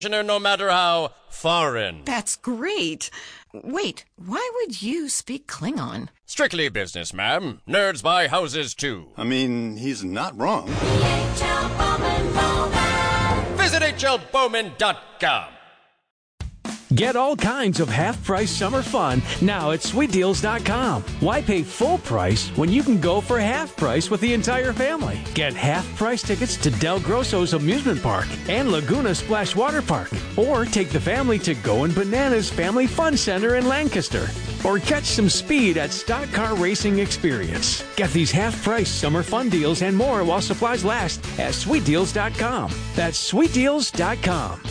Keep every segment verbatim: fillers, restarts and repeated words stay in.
no matter how foreign. That's great. Wait, why would you speak Klingon? Strictly business, ma'am. Nerds buy houses, too. I mean, he's not wrong. Visit H L Bowman dot com. Get all kinds of half-price summer fun now at sweet deals dot com. Why pay full price when you can go for half price with the entire family? Get half-price tickets to Del Grosso's Amusement Park and Laguna Splash Water Park. Or take the family to Goin' Bananas Family Fun Center in Lancaster. Or catch some speed at Stock Car Racing Experience. Get these half-price summer fun deals and more while supplies last at sweet deals dot com. That's sweet deals dot com.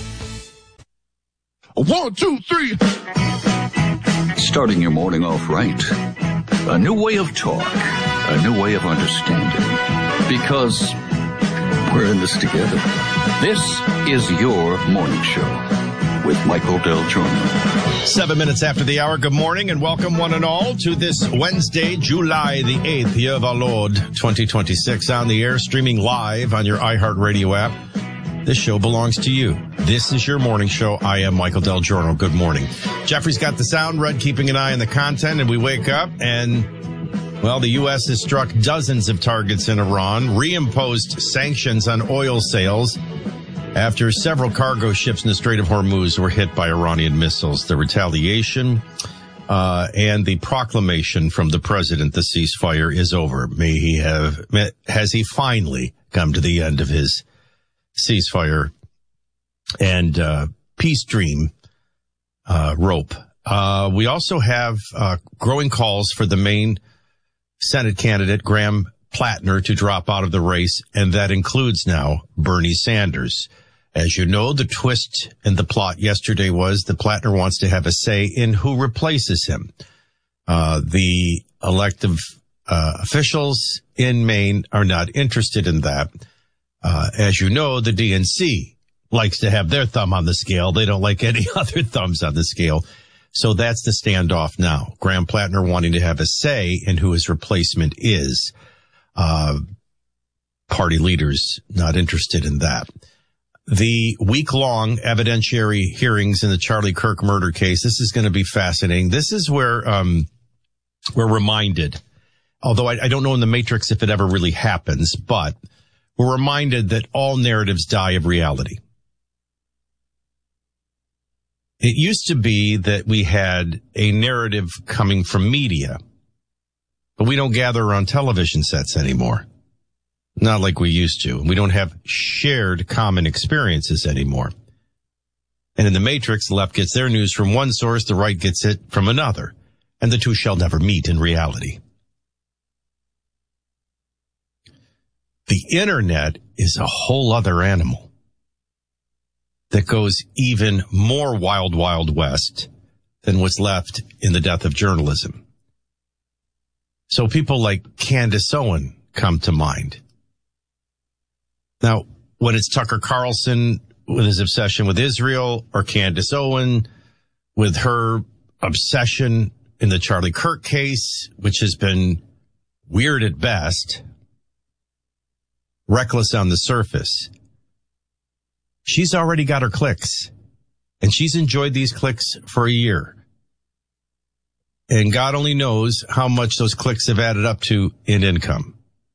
One, two, three. Starting your morning off right. A new way of talk. A new way of understanding. Because we're in this together. This is your morning show with Michael Del Giorno. Seven minutes after the hour. Good morning and welcome one and all to this Wednesday, July the eighth, year of our Lord, twenty twenty-six. On the air, streaming live on your iHeartRadio app. This show belongs to you. This is your morning show. I am Michael Del Giorno. Good morning. Jeffrey's got the sound, Red keeping an eye on the content, and we wake up and, well, the U S has struck dozens of targets in Iran, reimposed sanctions on oil sales after several cargo ships in the Strait of Hormuz were hit by Iranian missiles. The retaliation uh, and the proclamation from the president, the ceasefire is over. May he have, has he finally come to the end of his ceasefire and uh, peace dream uh, rope. Uh, we also have uh, growing calls for the main Senate candidate, Graham Plattner, to drop out of the race, and that includes now Bernie Sanders. As you know, the twist in the plot yesterday was that Plattner wants to have a say in who replaces him. Uh, the elective uh, officials in Maine are not interested in that. Uh, as you know, the D N C likes to have their thumb on the scale. They don't like any other thumbs on the scale. So that's the standoff now. Graham Plattner wanting to have a say in who his replacement is. Uh, party leaders not interested in that. The week-long evidentiary hearings in the Charlie Kirk murder case, this is going to be fascinating. This is where um, we're reminded, although I, I don't know in the Matrix if it ever really happens, but we're reminded that all narratives die of reality. It used to be that we had a narrative coming from media, but we don't gather around television sets anymore. Not like we used to. We don't have shared common experiences anymore. And in the Matrix, the left gets their news from one source, the right gets it from another, and the two shall never meet in reality. The internet is a whole other animal that goes even more wild, wild west than what's left in the death of journalism. So people like Candace Owen come to mind. Now, when it's Tucker Carlson with his obsession with Israel, or Candace Owen with her obsession in the Charlie Kirk case, which has been weird at best, reckless on the surface, she's already got her clicks, and she's enjoyed these clicks for a year. And God only knows how much those clicks have added up to in income.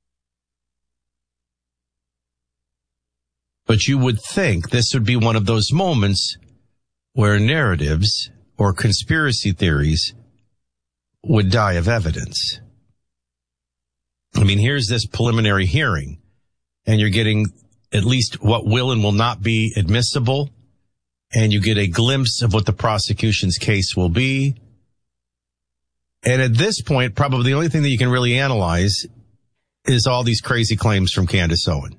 But you would think this would be one of those moments where narratives or conspiracy theories would die of evidence. I mean, here's this preliminary hearing, and you're getting at least what will and will not be admissible, and you get a glimpse of what the prosecution's case will be. And at this point, probably the only thing that you can really analyze is all these crazy claims from Candace Owen.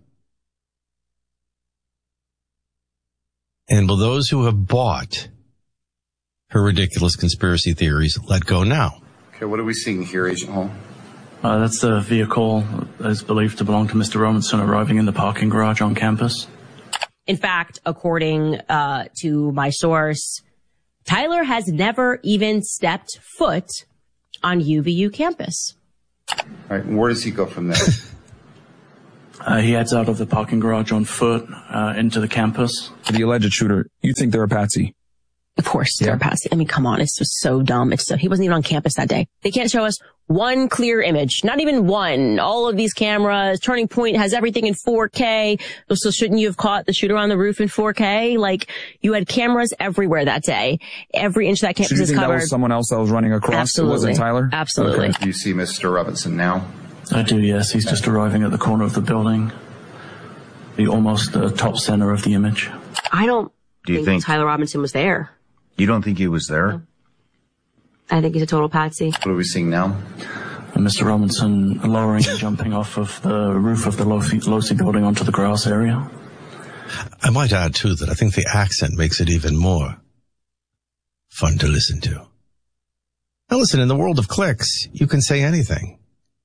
And will those who have bought her ridiculous conspiracy theories let go now? Okay, what are we seeing here, Agent Hall? Uh, that's the vehicle that is believed to belong to Mister Robinson arriving in the parking garage on campus. In fact, according uh, to my source, Tyler has never even stepped foot on U V U campus. All right, and where does he go from there? Uh, he heads out of the parking garage on foot uh, into the campus. The alleged shooter, you think they're a patsy? Of course, they're a patsy. I mean, come on. It's just so dumb. It's so, he wasn't even on campus that day. They can't show us one clear image. Not even one. All of these cameras. Turning Point has everything in four K. So shouldn't you have caught the shooter on the roof in four K? Like, you had cameras everywhere that day. Every inch of that campus is covered. So do you think covered. that was someone else that was running across? Absolutely. It wasn't Tyler? Absolutely. Okay. Do you see Mister Robinson now? I do, yes. He's just arriving at the corner of the building. The almost uh, top center of the image. I don't do you think, think Tyler Robinson was there. You don't think he was there? No. I think he's a total patsy. What are we seeing now? And Mister Robinson lowering and jumping off of the roof of the Losi building onto the grass area. I might add, too, that I think the accent makes it even more fun to listen to. Now, listen, in the world of clicks, you can say anything.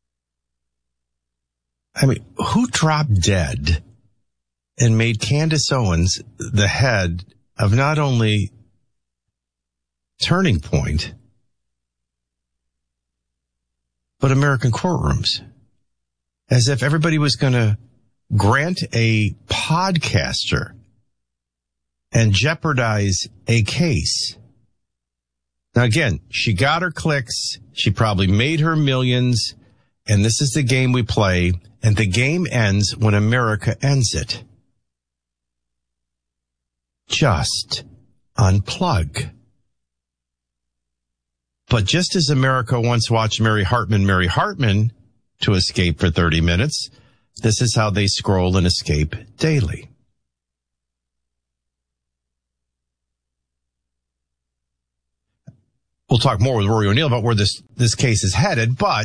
I mean, who dropped dead and made Candace Owens the head of not only Turning Point, but American courtrooms? As if everybody was going to grant a podcaster and jeopardize a case. Now, again, she got her clicks. She probably made her millions. And this is the game we play. And the game ends when America ends it. Just unplug. But just as America once watched Mary Hartman, Mary Hartman to escape for thirty minutes, this is how they scroll and escape daily. We'll talk more with Rory O'Neill about where this, this case is headed, but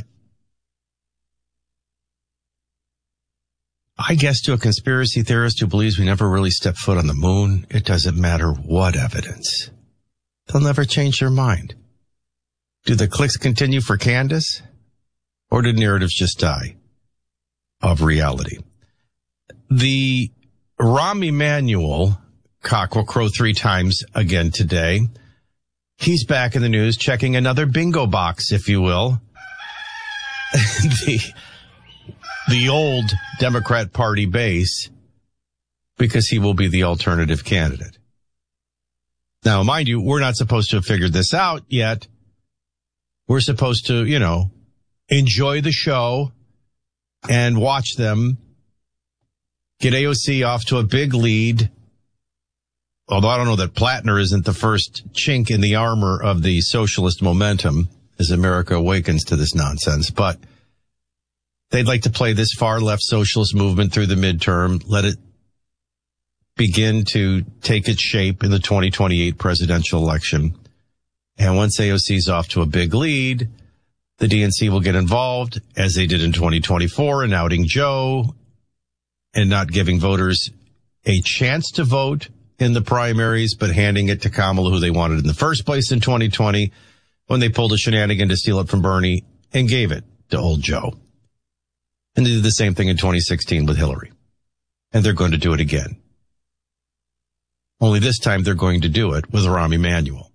I guess to a conspiracy theorist who believes we never really stepped foot on the moon, it doesn't matter what evidence. They'll never change their mind. Do the clicks continue for Candace? Or did narratives just die of reality? The Rahm Emanuel cock will crow three times again today. He's back in the news, checking another bingo box, if you will. the, the old Democrat Party base, because he will be the alternative candidate. Now, mind you, we're not supposed to have figured this out yet. We're supposed to, you know, enjoy the show and watch them get A O C off to a big lead. Although I don't know that Plattner isn't the first chink in the armor of the socialist momentum as America awakens to this nonsense. But they'd like to play this far left socialist movement through the midterm, let it begin to take its shape in the twenty twenty-eight presidential election. And once A O C's off to a big lead, the D N C will get involved, as they did in twenty twenty-four, in outing Joe and not giving voters a chance to vote in the primaries, but handing it to Kamala, who they wanted in the first place in twenty twenty, when they pulled a shenanigan to steal it from Bernie and gave it to old Joe. And they did the same thing in twenty sixteen with Hillary. And they're going to do it again. Only this time they're going to do it with Rahm Emanuel.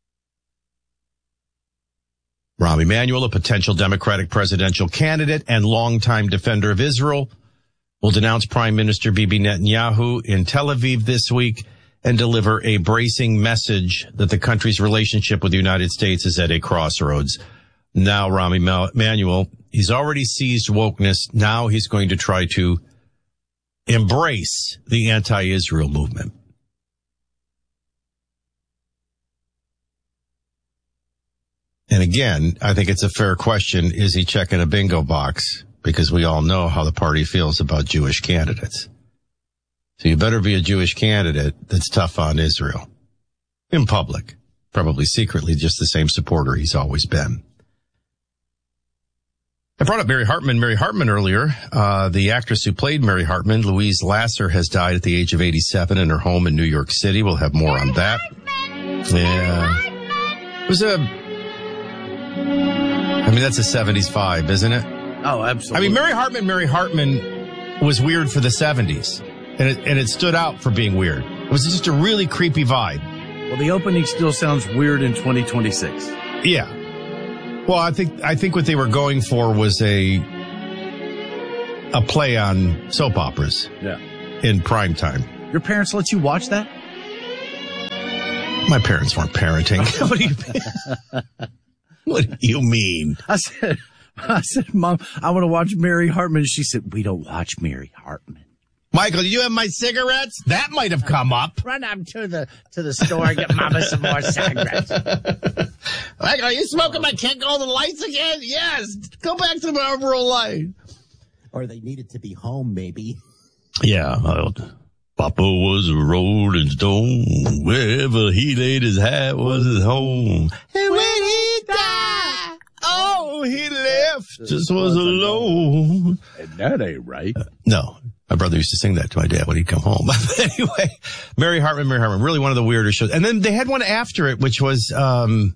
Rahm Emanuel, a potential Democratic presidential candidate and longtime defender of Israel, will denounce Prime Minister Bibi Netanyahu in Tel Aviv this week and deliver a bracing message that the country's relationship with the United States is at a crossroads. Now, Rahm Emanuel, he's already seized wokeness. Now he's going to try to embrace the anti-Israel movement. And again, I think it's a fair question. Is he checking a bingo box? Because we all know how the party feels about Jewish candidates. So you better be a Jewish candidate that's tough on Israel. In public. Probably secretly just the same supporter he's always been. I brought up Mary Hartman, Mary Hartman earlier. Uh, the actress who played Mary Hartman, Louise Lasser, has died at the age of eighty-seven in her home in New York City. We'll have more on that. Yeah. It was a... I mean, that's a seventies vibe, isn't it? Oh, absolutely. I mean, Mary Hartman, Mary Hartman was weird for the seventies, and it, and it stood out for being weird. It was just a really creepy vibe. Well, the opening still sounds weird in twenty twenty-six. Yeah. Well, I think I think what they were going for was a a play on soap operas. Yeah. In prime time. Your parents let you watch that? My parents weren't parenting. What do you mean? What do you mean? I said, I said, Mom, I want to watch Mary Hartman. She said, we don't watch Mary Hartman. Michael, did you have my cigarettes? That might have come up. Run up to the to the store and get Mama some more cigarettes. Michael, are you smoking my Can't Go the Lights again? Yes. Go back to the Marlboro Light. Or they needed to be home, maybe. Yeah. Uh, Papa was a rolling stone. Wherever he laid his hat was his home. And when he died, oh, he left us was alone. And that ain't right. Uh, no. My brother used to sing that to my dad when he'd come home. But anyway, Mary Hartman, Mary Hartman, really one of the weirder shows. And then they had one after it, which was, um,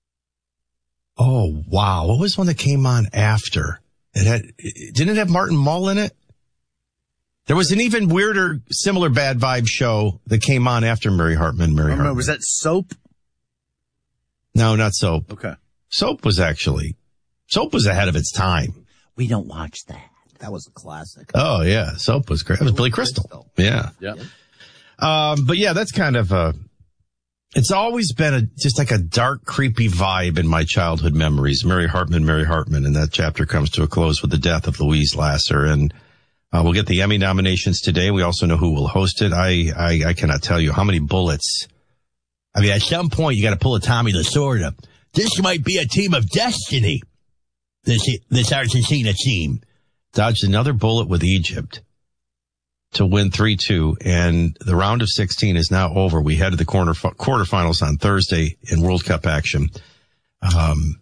oh, wow. What was one that came on after? It had, didn't it have Martin Mull in it? There was an even weirder, similar bad vibe show that came on after Mary Hartman, Mary Hartman. Was that Soap? No, not Soap. Okay. Soap was actually, Soap was ahead of its time. We don't watch that. That was a classic. Oh, yeah. Soap was great. It was Billy Crystal. Crystal. Yeah. Yeah. Um, but yeah, that's kind of a, it's always been a, just like a dark, creepy vibe in my childhood memories. Mary Hartman, Mary Hartman. And that chapter comes to a close with the death of Louise Lasser. And, uh, we'll get the Emmy nominations today. We also know who will host it. I, I, I cannot tell you how many bullets. I mean, at some point you got to pull a Tommy Lasorda. This might be a team of destiny. This, this Argentina team. Dodged another bullet with Egypt to win three two, and the round of sixteen is now over. We head to the quarter, quarterfinals on Thursday in World Cup action. Um,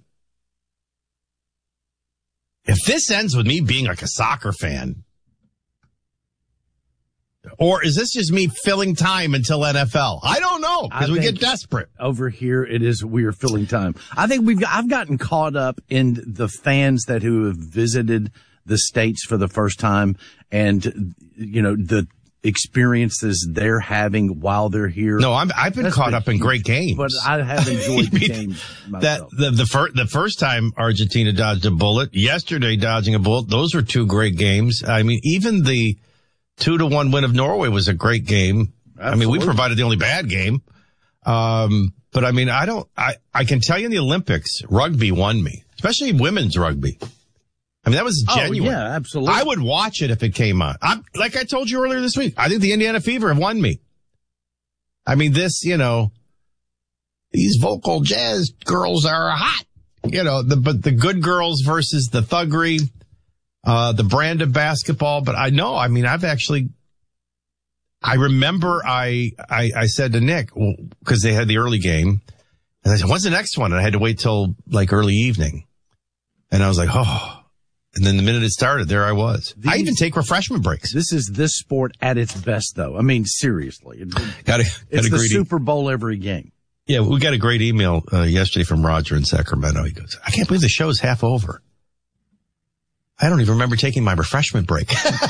if this ends with me being like a soccer fan, or is this just me filling time until N F L? I don't know, because we get desperate. Over here, it is, we are filling time. I think we've, I've gotten caught up in the fans that who have visited the States for the first time and, you know, the experiences they're having while they're here. No, I'm, I've been That's caught been up in huge, great games. But I have enjoyed the games myself. That, the, the, fir- the first time Argentina dodged a bullet, yesterday dodging a bullet, those were two great games. I mean, even the two to one win of Norway was a great game. Absolutely. I mean, we provided the only bad game. Um, but I mean, I don't, I, I can tell you in the Olympics, rugby won me, especially women's rugby. I mean, that was genuine. Oh, yeah, absolutely. I would watch it if it came on. I'm, like I told you earlier this week, I think the Indiana Fever have won me. I mean, this, you know, these vocal jazz girls are hot, you know, the, but the good girls versus the thuggery, uh, the brand of basketball. But I know, I mean, I've actually, I remember I, I, I said to Nick, well, cause they had the early game and I said, when's the next one? And I had to wait till like early evening. And I was like, oh. And then the minute it started, there I was. These, I even take refreshment breaks. This is this sport at its best, though. I mean, seriously. It, got a, it's got the great Super Bowl every game. Yeah, we got a great email uh, yesterday from Roger in Sacramento. He goes, I can't believe the show's half over. I don't even remember taking my refreshment break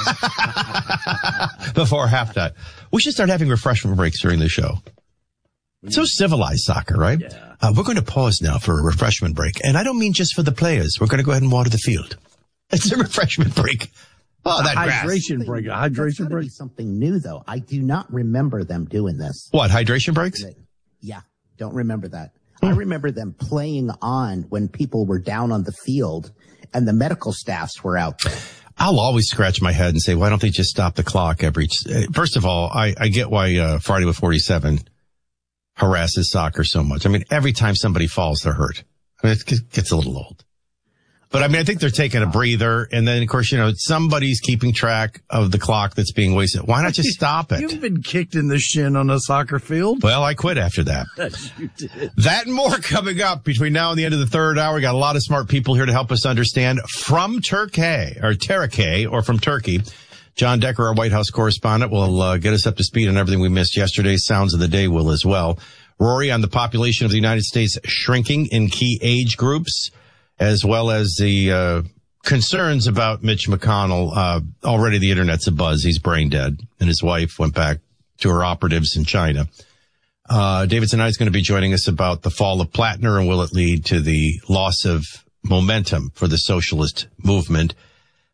before halftime. We should start having refreshment breaks during the show. It's so civilized soccer, right? Yeah. Uh, we're going to pause now for a refreshment break. And I don't mean just for the players. We're going to go ahead and water the field. It's a refreshment break. Oh, that hydration break. A hydration break. Something new, though. I do not remember them doing this. What, hydration breaks? Yeah, don't remember that. Hmm. I remember them playing on when people were down on the field and the medical staffs were out there. I'll always scratch my head and say, why don't they just stop the clock every... First of all, I, I get why uh, Friday with forty-seven harasses soccer so much. I mean, every time somebody falls, they're hurt. I mean, it gets a little old. But I mean, I think they're taking a breather. And then, of course, you know, somebody's keeping track of the clock that's being wasted. Why not just stop it? You've been kicked in the shin on a soccer field. Well, I quit after that. You did. That and more coming up between now and the end of the third hour. We got a lot of smart people here to help us understand from Turkey or Turkey or from Turkey. John Decker, our White House correspondent, will uh, get us up to speed on everything we missed yesterday. Sounds of the day will as well. Rory on the population of the United States shrinking in key age groups, as well as the uh, concerns about Mitch McConnell. Uh, already the internet's abuzz. He's brain dead, and his wife went back to her operatives in China. Uh, David tonight is going to be joining us about the fall of Plattner, and will it lead to the loss of momentum for the socialist movement?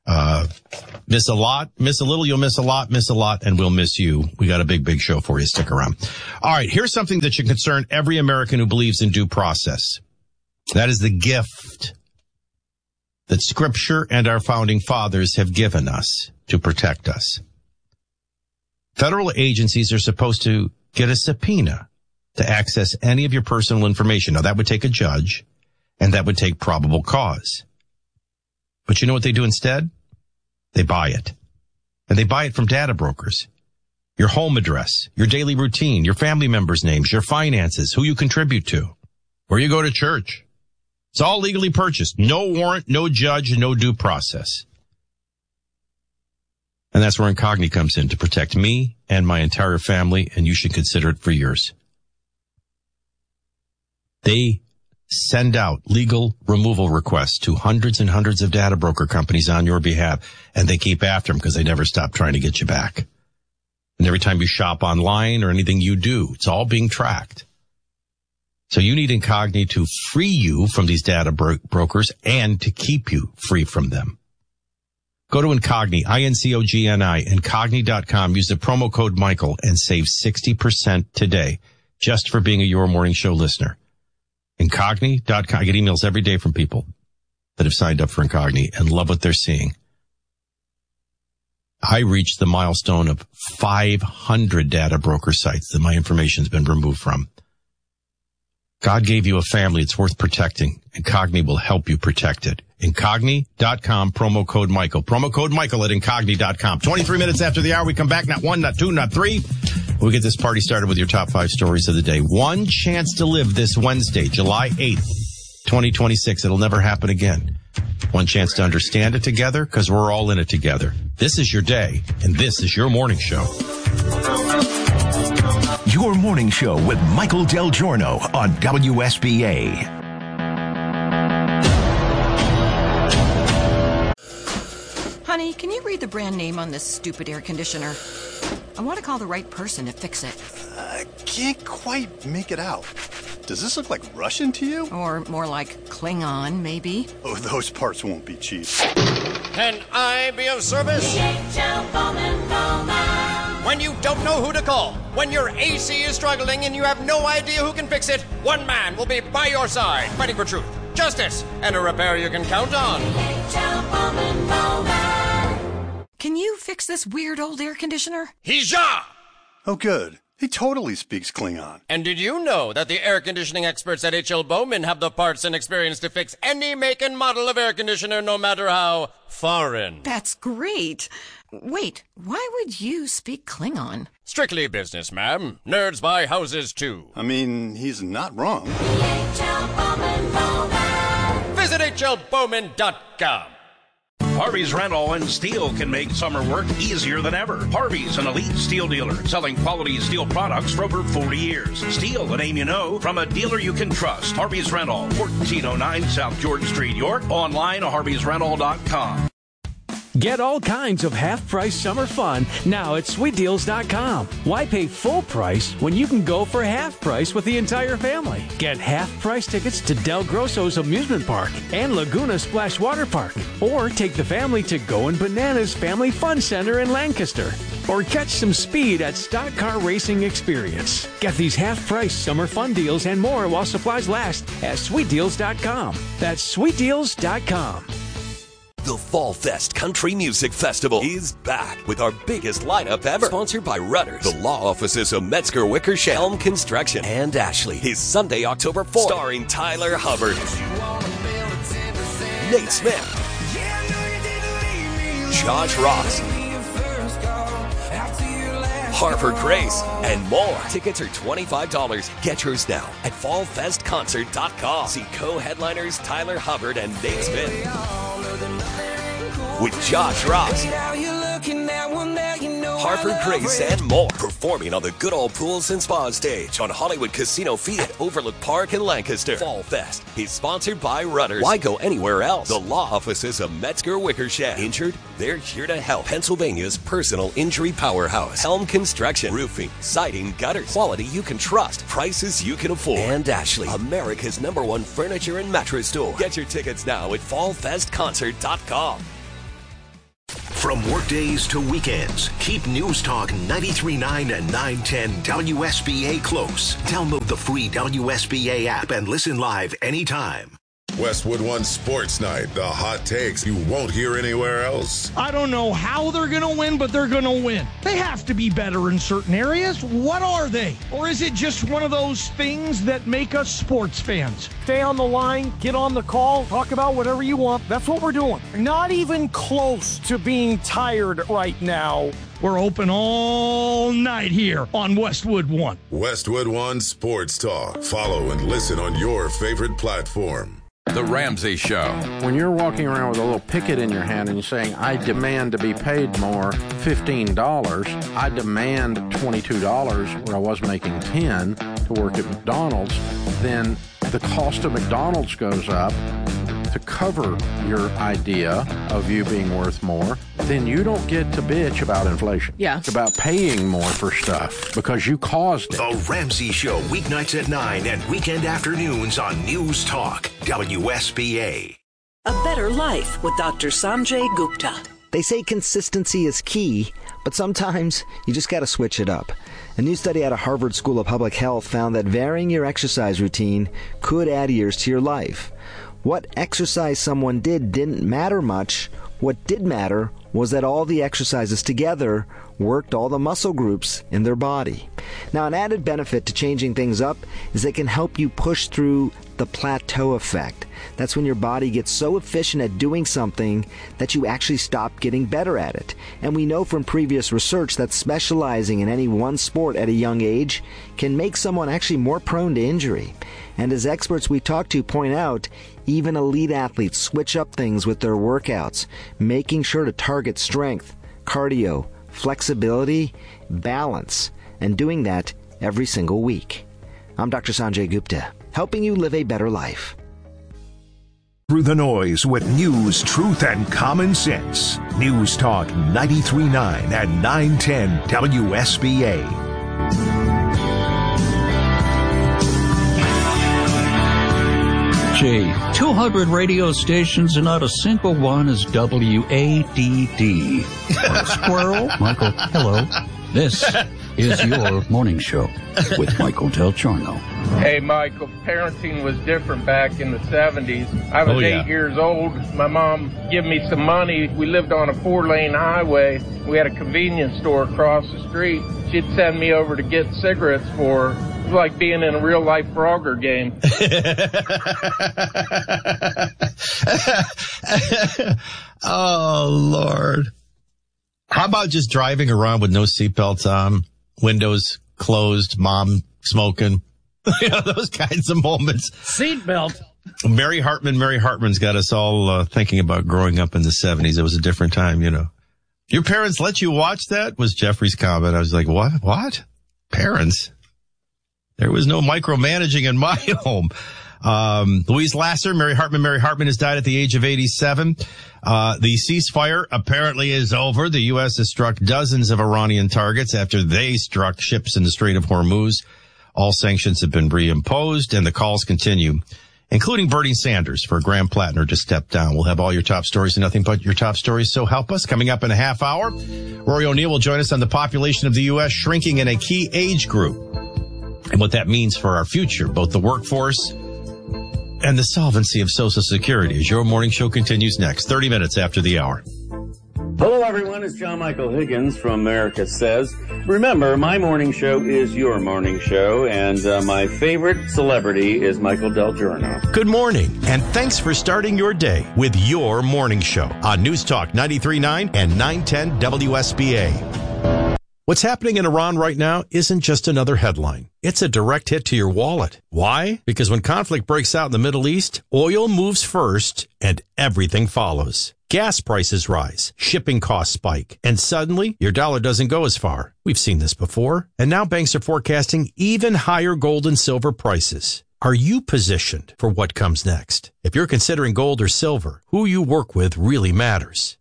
Uh, miss a lot, miss a little, you'll miss a lot, miss a lot, and we'll miss you. We got a big, big show for you. Stick around. All right, here's something that should concern every American who believes in due process. That is the gift that Scripture and our founding fathers have given us to protect us. Federal agencies are supposed to get a subpoena to access any of your personal information. Now, that would take a judge, and that would take probable cause. But you know what they do instead? They buy it. And they buy it from data brokers. Your home address, your daily routine, your family members' names, your finances, who you contribute to, where you go to church. It's all legally purchased. No warrant, no judge, no due process. And that's where Incogni comes in to protect me and my entire family, and you should consider it for yours. They send out legal removal requests to hundreds and hundreds of data broker companies on your behalf, and they keep after them because they never stop trying to get you back. And every time you shop online or anything you do, it's all being tracked. So you need Incogni to free you from these data bro- brokers and to keep you free from them. Go to Incogni, I N C O G N I, Incogni dot com. Use the promo code Michael and save sixty percent today just for being a Your Morning Show listener. Incogni dot com. I get emails every day from people that have signed up for Incogni and love what they're seeing. I reached the milestone of five hundred data broker sites that my information's been removed from. God gave you a family. It's worth protecting. Incogni will help you protect it. Incogni dot com, promo code Michael. Promo code Michael at Incogni dot com. twenty-three minutes after the hour, we come back. Not one, not two, not three. We get this party started with your top five stories of the day. One chance to live this Wednesday, July eighth, twenty twenty-six. It'll never happen again. One chance to understand it together because we're all in it together. This is your day, and this is your morning show. Your morning show with Michael Del Giorno on W S B A. Honey, can you read the brand name on this stupid air conditioner? I want to call the right person to fix it. I can't quite make it out. Does this look like Russian to you? Or more like Klingon, maybe? Oh, those parts won't be cheap. Can I be of service? When you don't know who to call, when your A C is struggling and you have no idea who can fix it, one man will be by your side, fighting for truth, justice, and a repair you can count on. Can you fix this weird old air conditioner? Hija! Oh, good. He totally speaks Klingon. And did you know that the air conditioning experts at H L Bowman have the parts and experience to fix any make and model of air conditioner, no matter how foreign? That's great. Wait, why would you speak Klingon? Strictly business, ma'am. Nerds buy houses, too. I mean, he's not wrong. Visit H L Bowman dot com. Harvey's Rental and Steel can make summer work easier than ever. Harvey's, an elite steel dealer, selling quality steel products for over forty years. Steel, a name you know, from a dealer you can trust. Harvey's Rental, fourteen oh nine South George Street, York. Online, harveys rental dot com. Get all kinds of half-price summer fun now at sweet deals dot com. Why pay full price when you can go for half price with the entire family? Get half-price tickets to Del Grosso's Amusement Park and Laguna Splash Water Park. Or take the family to Goin' Bananas Family Fun Center in Lancaster. Or catch some speed at Stock Car Racing Experience. Get these half-price summer fun deals and more while supplies last at sweet deals dot com. That's sweet deals dot com. The Fall Fest Country Music Festival is back with our biggest lineup ever. Sponsored by Rudders, the law offices of Metzger Wickersham, Helm Construction, and Ashley. Is Sunday, October fourth. Starring Tyler Hubbard, Nate Smith, Josh Ross, Harper Grace, and more. Tickets are twenty-five dollars. Get yours now at fall fest concert dot com. See co-headliners Tyler Hubbard and Nate Smith with Josh Ross, Harper Grace, and more. Performing on the Good Old Pools and Spa stage on Hollywood Casino Feed at Overlook Park in Lancaster. Fall Fest is sponsored by Rudders. Why go anywhere else? The law offices of Metzger Wickersham. Injured? They're here to help. Pennsylvania's personal injury powerhouse. Helm Construction. Roofing, siding, gutters. Quality you can trust. Prices you can afford. And Ashley, America's number one furniture and mattress store. Get your tickets now at fall fest concert dot com. From workdays to weekends, keep News Talk ninety-three point nine and nine ten W S B A close. Download the free W S B A app and listen live anytime. Westwood One Sports Night, the hot takes you won't hear anywhere else. I don't know how they're going to win, but they're going to win. They have to be better in certain areas. What are they? Or is it just one of those things that make us sports fans? Stay on the line, get on the call, talk about whatever you want. That's what we're doing. Not even close to being tired right now. We're open all night here on Westwood One. Westwood One Sports Talk. Follow and listen on your favorite platform. The Ramsey Show. When you're walking around with a little picket in your hand and you're saying, I demand to be paid more, fifteen dollars, I demand twenty-two dollars where I was making ten to work at McDonald's, then the cost of McDonald's goes up to cover your idea of you being worth more, then you don't get to bitch about inflation. Yeah. It's about paying more for stuff because you caused it. The Ramsey Show, weeknights at nine and weekend afternoons on News Talk, W S B A. A better life with Doctor Sanjay Gupta. They say consistency is key, but sometimes you just got to switch it up. A new study out of Harvard School of Public Health found that varying your exercise routine could add years to your life. What exercise someone did didn't matter much. What did matter was that all the exercises together worked all the muscle groups in their body. Now, an added benefit to changing things up is they can help you push through the plateau effect. That's when your body gets so efficient at doing something that you actually stop getting better at it. And we know from previous research that specializing in any one sport at a young age can make someone actually more prone to injury. And as experts we talk to point out, even elite athletes switch up things with their workouts, making sure to target strength, cardio, flexibility, balance, and doing that every single week. I'm Doctor Sanjay Gupta, helping you live a better life. Through the noise with news, truth, and common sense. News Talk ninety-three point nine and nine ten W S B A. Gee, two hundred radio stations and not a single one is W A D D. What, squirrel? Michael, hello. This is your morning show with Michael Del Giorno. Hey, Michael, parenting was different back in the seventies. I was Oh, yeah. eight years old. My mom gave me some money. We lived on a four-lane highway. We had a convenience store across the street. She'd send me over to get cigarettes for her. It was like being in a real-life Frogger game. Oh, Lord. How about just driving around with no seatbelts on, windows closed, mom smoking? You know, those kinds of moments. Seatbelt. Mary Hartman, Mary Hartman's got us all uh, thinking about growing up in the seventies. It was a different time, you know. Your parents let you watch that? Was Jeffrey's comment. I was like, what? What? Parents? There was no micromanaging in my home. Um, Louise Lasser, Mary Hartman, Mary Hartman has died at the age of eighty-seven. Uh, the ceasefire apparently is over. The U S has struck dozens of Iranian targets after they struck ships in the Strait of Hormuz. All sanctions have been reimposed and the calls continue, including Bernie Sanders for Graham Plattner to step down. We'll have all your top stories and nothing but your top stories. So help us. Coming up in a half hour, Rory O'Neill will join us on the population of the U S shrinking in a key age group and what that means for our future, both the workforce and the solvency of Social Security, as your morning show continues next, thirty minutes after the hour. Hello, everyone. It's John Michael Higgins from America Says. Remember, my morning show is your morning show, and uh, my favorite celebrity is Michael Del Giorno. Good morning, and thanks for starting your day with your morning show on News Talk ninety-three point nine and nine ten W S B A. What's happening in Iran right now isn't just another headline. It's a direct hit to your wallet. Why? Because when conflict breaks out in the Middle East, oil moves first and everything follows. Gas prices rise, shipping costs spike, and suddenly your dollar doesn't go as far. We've seen this before. And now banks are forecasting even higher gold and silver prices. Are you positioned for what comes next? If you're considering gold or silver, who you work with really matters.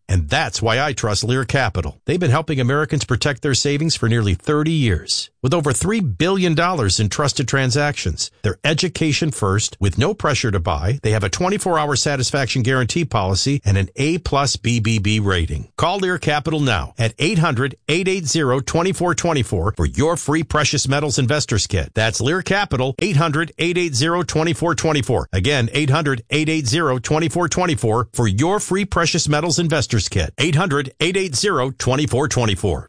And that's why I trust Lear Capital. They've been helping Americans protect their savings for nearly thirty years. With over three billion dollars in trusted transactions, they're education first with no pressure to buy. They have a twenty-four hour satisfaction guarantee policy and an A plus B B B rating. Call Lear Capital now at eight hundred, eight eight zero, two four two four for your free precious metals investors kit. That's Lear Capital, eight hundred, eight eight zero, two four two four. Again, eight hundred, eight eight zero, two four two four for your free precious metals investors kit. eight hundred, eight eight zero, two four two four.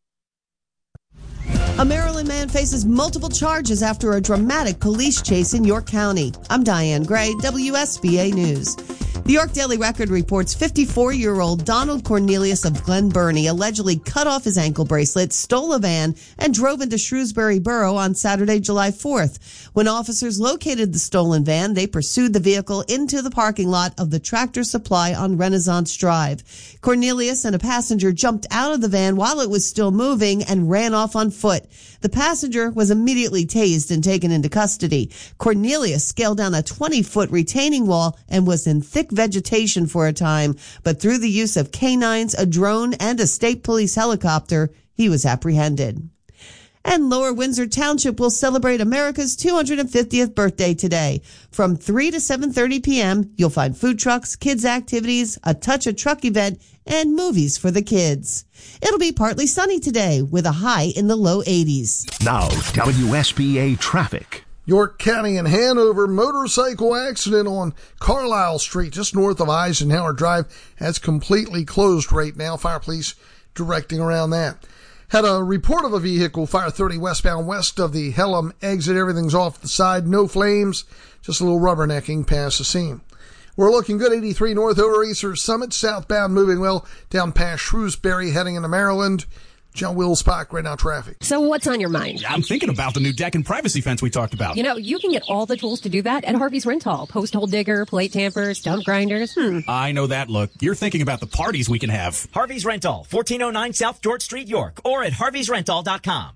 A Maryland man faces multiple charges after a dramatic police chase in York County. I'm Diane Gray, W S B A News. The York Daily Record reports fifty-four-year-old Donald Cornelius of Glen Burnie allegedly cut off his ankle bracelet, stole a van, and drove into Shrewsbury Borough on Saturday, July fourth. When officers located the stolen van, they pursued the vehicle into the parking lot of the Tractor Supply on Renaissance Drive. Cornelius and a passenger jumped out of the van while it was still moving and ran off on foot. The passenger was immediately tased and taken into custody. Cornelius scaled down a twenty-foot retaining wall and was in thick vegetation for a time, but through the use of canines, a drone, and a state police helicopter, he was apprehended. And Lower Windsor Township will celebrate America's two hundred fiftieth birthday today. From three to seven thirty p.m., you'll find food trucks, kids' activities, a Touch a Truck event, and movies for the kids. It'll be partly sunny today with a high in the low eighties. Now, W S B A traffic. York County and Hanover, motorcycle accident on Carlisle Street, just north of Eisenhower Drive. That's completely closed right now. Fire police directing around that. Had a report of a vehicle, Fire thirty westbound west of the Hellam exit. Everything's off the side, no flames, just a little rubbernecking past the scene. We're looking good, eighty-three north over Easter Summit, southbound moving well down past Shrewsbury, heading into Maryland. John Wills-Spock, right now traffic. So what's on your mind? I'm thinking about the new deck and privacy fence we talked about. You know, you can get all the tools to do that at Harvey's Rental. Post hole digger, plate tamper, stump grinders. Hmm. I know that look. You're thinking about the parties we can have. Harvey's Rental, fourteen oh nine South George Street, York, or at harveys rental dot com.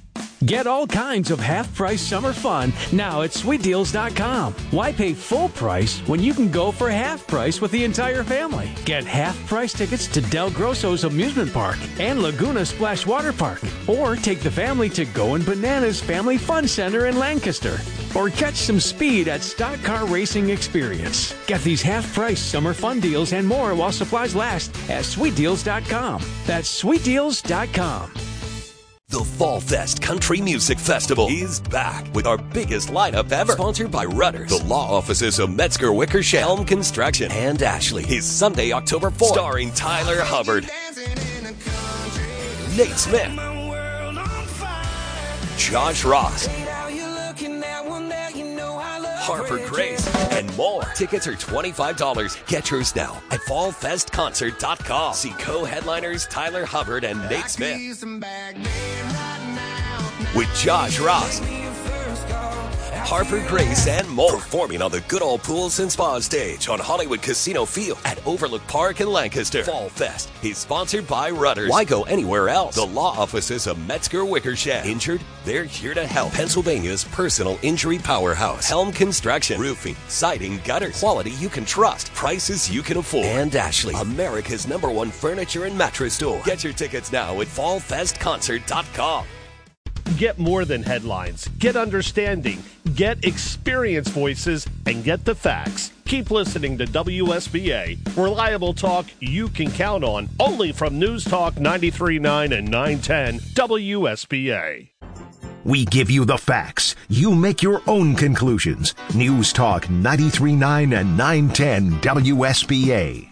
Get all kinds of half-price summer fun now at sweet deals dot com. Why pay full price when you can go for half price with the entire family? Get half-price tickets to Del Grosso's Amusement Park and Laguna Splash Water Park. Or take the family to Goin' Bananas Family Fun Center in Lancaster. Or catch some speed at Stock Car Racing Experience. Get these half-price summer fun deals and more while supplies last at sweet deals dot com. That's sweet deals dot com. The Fall Fest Country Music Festival is back with our biggest lineup ever. Sponsored by Rudders, the law offices of Metzger Wickersham, Helm Construction, and Ashley. Is Sunday, October fourth. Starring Tyler Hubbard, Nate Smith, Josh Ross, Harper Grace, and more. Tickets are twenty-five dollars. Get yours now at fall fest concert dot com. See co-headliners Tyler Hubbard and Nate Smith with Josh Ross, Harper Grace, and more. Performing on the Good Old Pools and Spa stage on Hollywood Casino Field at Overlook Park in Lancaster. Fall Fest is sponsored by Rudders. Why go anywhere else? The law offices of Metzger Wickersham. Injured? They're here to help. Pennsylvania's personal injury powerhouse. Helm Construction. Roofing, siding, gutters. Quality you can trust. Prices you can afford. And Ashley, America's number one furniture and mattress store. Get your tickets now at fall fest concert dot com. Get more than headlines. Get understanding. Get experienced voices and get the facts. Keep listening to W S B A. Reliable talk you can count on. Only from News Talk ninety-three point nine and nine ten W S B A. We give you the facts. You make your own conclusions. News Talk ninety-three point nine and nine ten W S B A.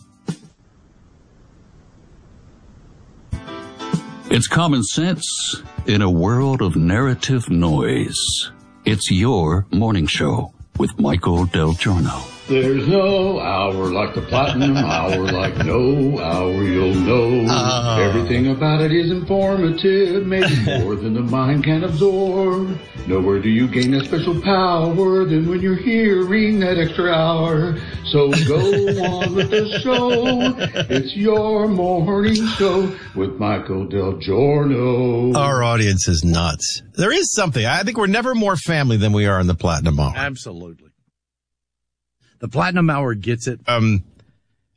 It's common sense in a world of narrative noise. It's your morning show with Michael Del Giorno. There's no hour like the platinum hour, like no hour you'll know. Uh, Everything about it is informative, maybe more than the mind can absorb. Nowhere do you gain that special power than when you're hearing that extra hour. So go on with the show. It's your morning show with Michael Del Giorno. Our audience is nuts. There is something. I think we're never more family than we are in the Platinum Hour. Absolutely. The Platinum Hour gets it. Um,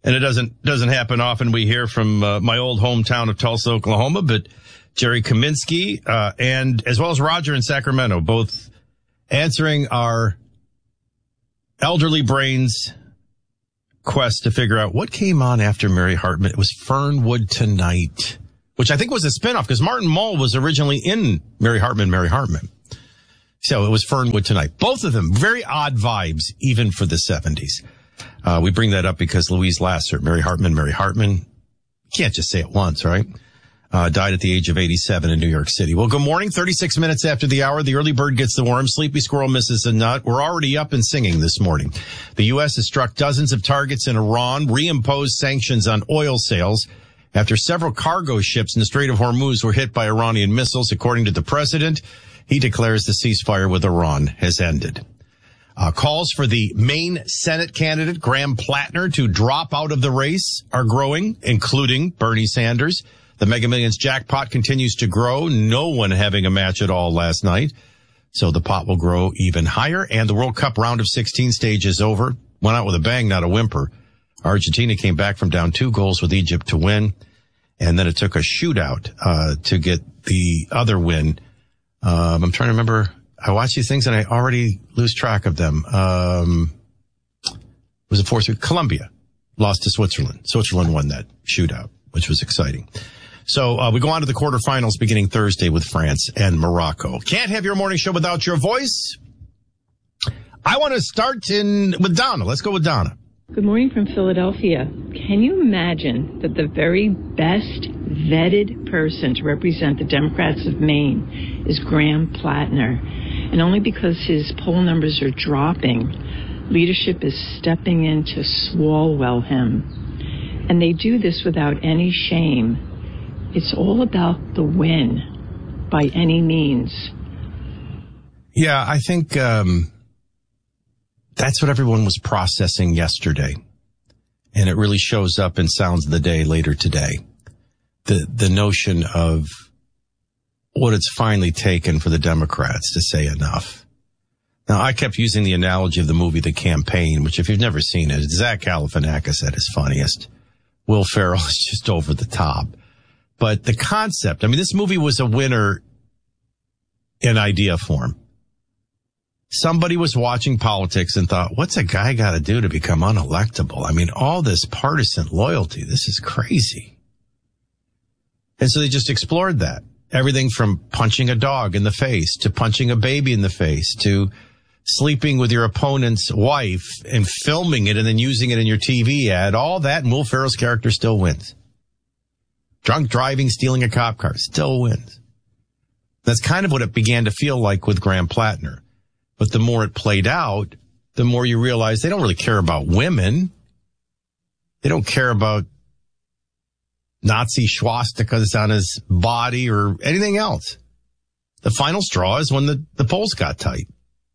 And it doesn't doesn't happen often. We hear from uh, my old hometown of Tulsa, Oklahoma, but Jerry Kaminsky, uh, and as well as Roger in Sacramento, both answering our elderly brains' quest to figure out what came on after Mary Hartman. It was Fernwood Tonight, which I think was a spinoff because Martin Mull was originally in Mary Hartman, Mary Hartman. So it was Fernwood Tonight. Both of them, very odd vibes, even for the seventies. Uh, we bring that up because Louise Lasser, Mary Hartman, Mary Hartman, can't just say it once, right? Uh, died at the age of eighty-seven in New York City. Well, good morning. thirty-six minutes after the hour, the early bird gets the worm. Sleepy squirrel misses a nut. We're already up and singing this morning. The U S has struck dozens of targets in Iran, reimposed sanctions on oil sales after several cargo ships in the Strait of Hormuz were hit by Iranian missiles. According to the president, he declares the ceasefire with Iran has ended. Uh, calls for the main Senate candidate, Graham Plattner, to drop out of the race are growing, including Bernie Sanders. The Mega Millions jackpot continues to grow, no one having a match at all last night. So the pot will grow even higher. And the World Cup round of sixteen stage is over. Went out with a bang, not a whimper. Argentina came back from down two goals with Egypt to win. And then it took a shootout uh to get the other win. Um I'm trying to remember. I watch these things and I already lose track of them. Um, it was a fourth. Colombia lost to Switzerland. Switzerland won that shootout, which was exciting. So uh, we go on to the quarterfinals beginning Thursday with France and Morocco. Can't have your morning show without your voice. I want to start in with Donna. Let's go with Donna. Good morning from Philadelphia. Can you imagine that the very best vetted person to represent the Democrats of Maine is Graham Plattner? And only because his poll numbers are dropping, leadership is stepping in to swalwell him. And they do this without any shame. It's all about the win by any means. Yeah, I think um, that's what everyone was processing yesterday. And it really shows up in Sounds of the Day later today. The the notion of what it's finally taken for the Democrats to say enough. Now, I kept using the analogy of the movie The Campaign, which if you've never seen it, Zach Galifianakis at his funniest. Will Ferrell is just over the top. But the concept, I mean, this movie was a winner in idea form. Somebody was watching politics and thought, what's a guy got to do to become unelectable? I mean, all this partisan loyalty, this is crazy. And so they just explored that. Everything from punching a dog in the face to punching a baby in the face to sleeping with your opponent's wife and filming it and then using it in your T V ad. All that, and Will Ferrell's character still wins. Drunk driving, stealing a cop car, still wins. That's kind of what it began to feel like with Graham Plattner. But the more it played out, the more you realize they don't really care about women. They don't care about Nazi swastikas on his body or anything else. The final straw is when the, the polls got tight.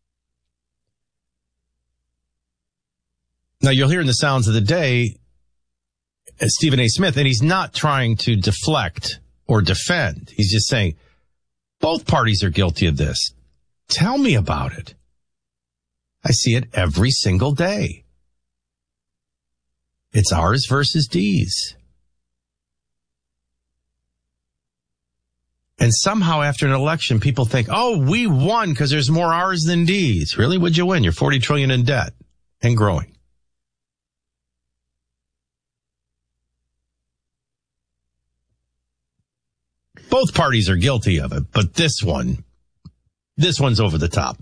Now, you'll hear in the Sounds of the Day, Stephen A. Smith, and he's not trying to deflect or defend. He's just saying, both parties are guilty of this. Tell me about it. I see it every single day. It's ours versus D's. And somehow after an election, people think, oh, we won because there's more R's than D's. Really? What'd you win? You're forty trillion dollars in debt and growing. Both parties are guilty of it, but this one, this one's over the top.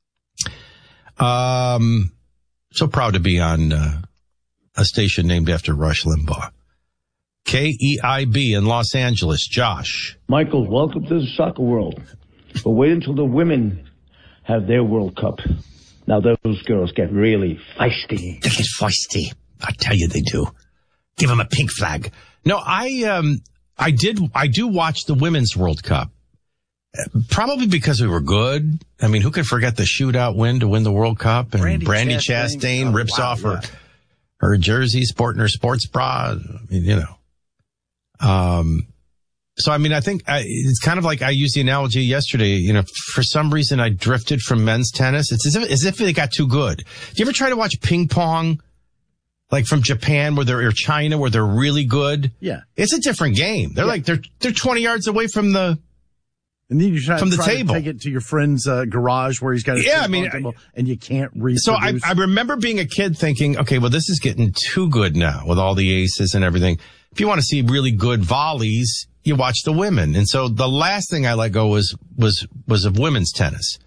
Um, so proud to be on uh, a station named after Rush Limbaugh. K E I B in Los Angeles. Josh. Michael, welcome to the soccer world. But wait until the women have their World Cup. Now those girls get really feisty. They get feisty. I tell you they do. Give them a pink flag. No, I, um, I did, I do watch the Women's World Cup. Probably because we were good. I mean, who could forget the shootout win to win the World Cup? And Brandy, Brandy Chastain, Chastain oh, rips wow, off her, yeah. her jersey, sporting her sports bra. I mean, you know. Um, so, I mean, I think I, it's kind of like I used the analogy yesterday. You know, for some reason I drifted from men's tennis. It's as if, as if they got too good. Do you ever try to watch ping pong like from Japan where they're, or China where they're really good. Yeah. It's a different game. They're yeah. like, they're, they're twenty yards away from the, and then you try, from the try table. to take it to your friend's uh, garage where he's got a yeah, I mean, table, and you can't reproduce. So I, I remember being a kid thinking, okay, well, this is getting too good now with all the aces and everything. If you want to see really good volleys, you watch the women. And so the last thing I let go was, was, was of women's tennis.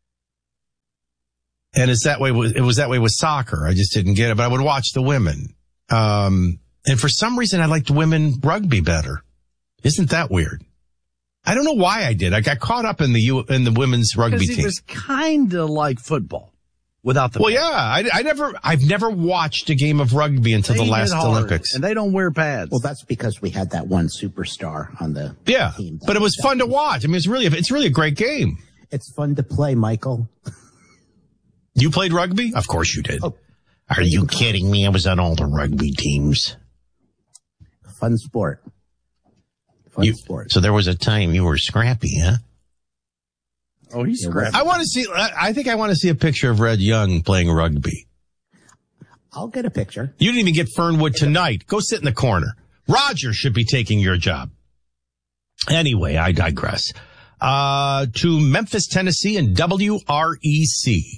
And it's that way, it was that way with soccer. I just didn't get it, but I would watch the women. Um, and for some reason I liked women rugby better. Isn't that weird? I don't know why I did. I got caught up in the U, in the women's rugby team. It was kind of like football without the. Well, pads. yeah, I, I never, I've never watched a game of rugby until they the last hard, Olympics. And they don't wear pads. Well, that's because we had that one superstar on the yeah, team. But it was fun to watch. I mean, it's really, it's really a great game. It's fun to play, Michael. You played rugby? Of course you did. Oh, Are you kidding me? I was on all the rugby teams. Fun sport. Fun you, sport. So there was a time you were scrappy, huh? Oh, he's scrappy. I want to see, I think I want to see a picture of Red Young playing rugby. I'll get a picture. You didn't even get Fernwood tonight. Go sit in the corner. Roger should be taking your job. Anyway, I digress. Uh, to Memphis, Tennessee and W R E C.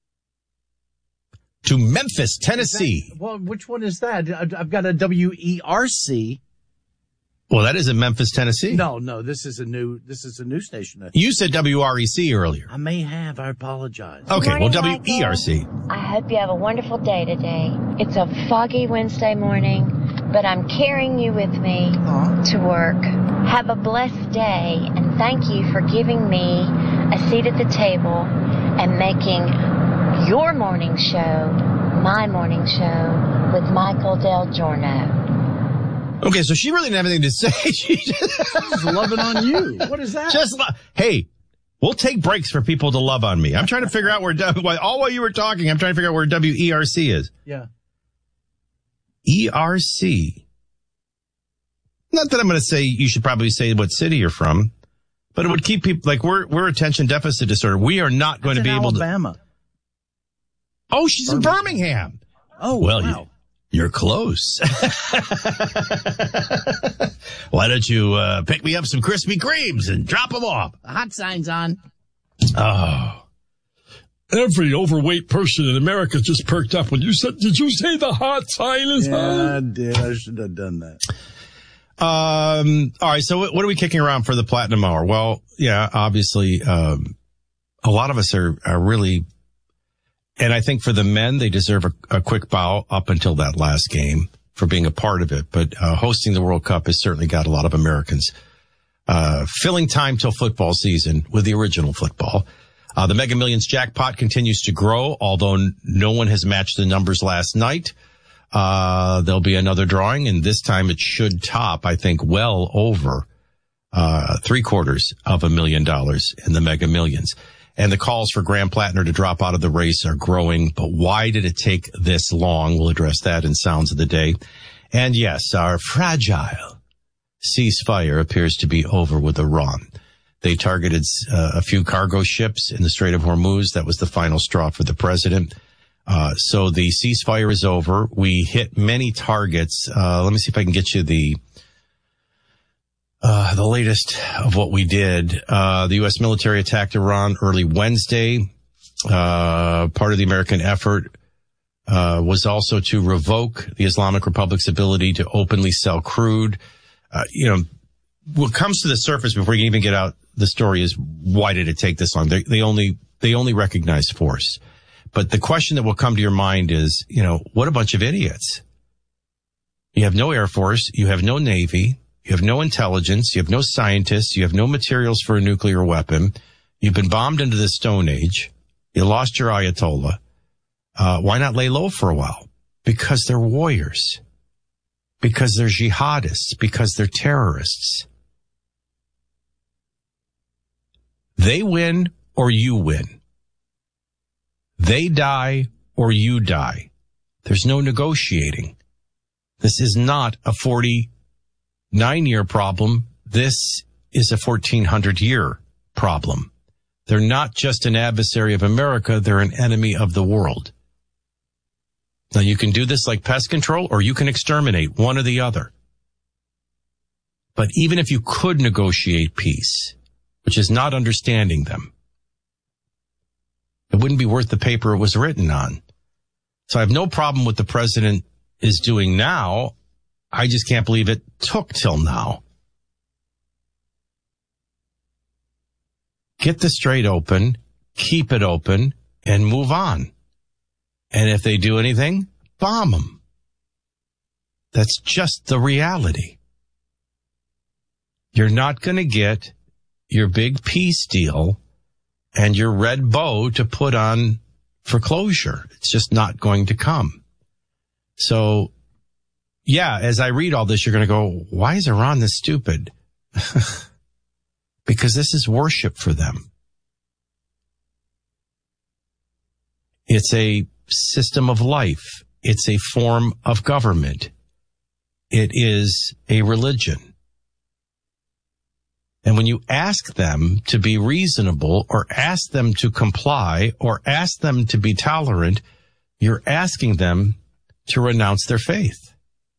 To Memphis, Tennessee. That, well, which one is that? I've got a W E R C. Well, that is in Memphis, Tennessee. No, no, this is a new, this is a new station. You said W R E C earlier. I may have. I apologize. Okay, morning, well, W E R C. Michael. I hope you have a wonderful day today. It's a foggy Wednesday morning, but I'm carrying you with me Aww. to work. Have a blessed day, and thank you for giving me a seat at the table and making your morning show my morning show with Michael Del Giorno. Okay, so she really didn't have anything to say. She just She's loving on you. What is that? Just lo- hey, we'll take breaks for people to love on me. I'm trying to figure out where, all while you were talking, I'm trying to figure out where W E R C is. Yeah. E R C. Not that I'm going to say you should probably say what city you're from, but it would keep people, like, we're, we're attention deficit disorder. We are not going That's to be able Alabama. to. Oh, she's Birmingham. in Birmingham. Oh, well, wow. You, you're close. Why don't you uh, pick me up some Krispy Kremes and drop them off? The hot sign's on. Oh. Every overweight person in America just perked up when you said, did you say the hot sign is yeah, on? I did. I should have done that. Um, all right. So what are we kicking around for the Platinum Hour? Well, yeah, obviously, um, a lot of us are, are really, and I think for the men, they deserve a, a quick bow up until that last game for being a part of it. But, uh, hosting the World Cup has certainly got a lot of Americans, uh, filling time till football season with the original football. Uh, the Mega Millions jackpot continues to grow, although n- no one has matched the numbers last night. Uh, there'll be another drawing, and this time it should top, I think, well over, uh, three quarters of a million dollars in the Mega Millions. And the calls for Graham Plattner to drop out of the race are growing. But why did it take this long? We'll address that in Sounds of the Day. And yes, our fragile ceasefire appears to be over with Iran. They targeted uh, a few cargo ships in the Strait of Hormuz. That was the final straw for the president. Uh, so the ceasefire is over. We hit many targets. Uh, let me see if I can get you the, uh, the latest of what we did. Uh, the U S military attacked Iran early Wednesday. Uh, part of the American effort, uh, was also to revoke the Islamic Republic's ability to openly sell crude. Uh, you know, what comes to the surface before you can even get out the story is, why did it take this long? They, they only, they only recognized force. But the question that will come to your mind is, you know, what a bunch of idiots. You have no Air Force. You have no Navy. You have no intelligence. You have no scientists. You have no materials for a nuclear weapon. You've been bombed into the Stone Age. You lost your Ayatollah. Uh, why not lay low for a while? Because they're warriors. Because they're jihadists. Because they're terrorists. They win or you win. They die or you die. There's no negotiating. This is not a forty-nine year problem. This is a fourteen hundred year problem. They're not just an adversary of America. They're an enemy of the world. Now, you can do this like pest control, or you can exterminate, one or the other. But even if you could negotiate peace, which is not understanding them, it wouldn't be worth the paper it was written on. So I have no problem with the president is doing now. I just can't believe it took till now. Get the strait open, keep it open, and move on. And if they do anything, bomb them. That's just the reality. You're not going to get your big peace deal and your red bow to put on for closure. It's just not going to come. So, yeah, as I read all this, you're going to go, why is Iran this stupid? Because this is worship for them. It's a system of life. It's a form of government. It is a religion. And when you ask them to be reasonable, or ask them to comply, or ask them to be tolerant, you're asking them to renounce their faith.